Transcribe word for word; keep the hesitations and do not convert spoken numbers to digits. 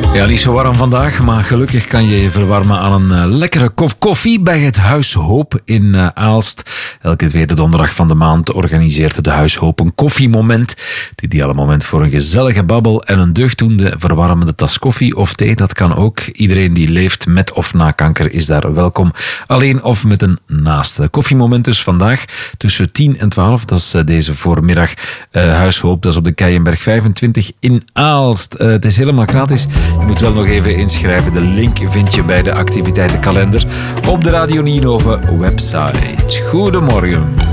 Ja, niet zo warm vandaag, maar gelukkig kan je je verwarmen aan een uh, lekkere kop koffie bij het Huis Hoop in uh, Aalst. Elke tweede donderdag van de maand organiseert de Huis Hoop een koffiemoment. Het ideale moment voor een gezellige babbel en een deugddoende verwarmende tas koffie of thee. Dat kan ook. Iedereen die leeft met of na kanker is daar welkom. Alleen of met een naaste. Koffiemoment dus vandaag tussen tien en twaalf. Dat is uh, deze voormiddag uh, Huis Hoop. Dat is op de Keienberg vijfentwintig in Aalst. Uh, het is helemaal gratis. Je moet wel nog even inschrijven. De link vind je bij de activiteitenkalender op de Radio Ninove website. Goedemorgen.